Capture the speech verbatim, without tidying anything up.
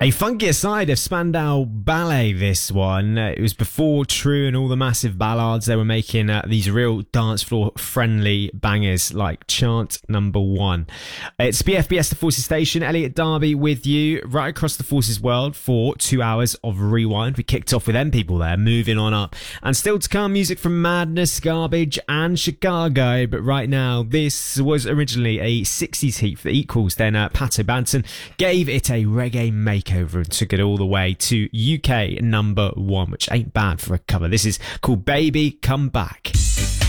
A funkier side of Spandau Ballet, this one. Uh, it was before True and all the massive ballads. They were making uh, these real dance floor friendly bangers like Chant Number One. It's B F B S The Forces Station. Elliot Darby with you right across the Forces world for two hours of rewind. We kicked off with them people there, moving on up. And still to come, music from Madness, Garbage and Chicago. But right now, this was originally a sixties heat for the Equals. Then uh, Pato Banton gave it a reggae makeover and took it all the way to U K number one, which ain't bad for a cover. This is called Baby Come Back.